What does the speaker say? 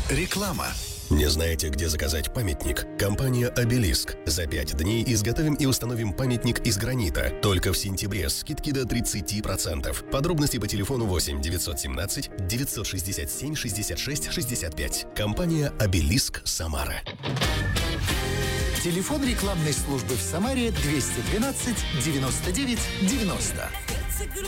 Реклама. Не знаете, где заказать памятник? Компания «Обелиск». За 5 дней изготовим и установим памятник из гранита. Только в сентябре скидки до 30%. Подробности по телефону 8 917 967 66 65. Компания «Обелиск», Самара. Телефон рекламной службы в Самаре 212 99 90.